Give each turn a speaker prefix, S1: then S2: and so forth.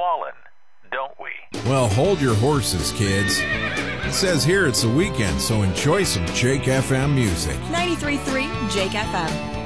S1: fallen, don't we?
S2: Well, hold your horses, kids. It says here it's the weekend, so enjoy some Jake FM music.
S3: 93.3 Jake FM.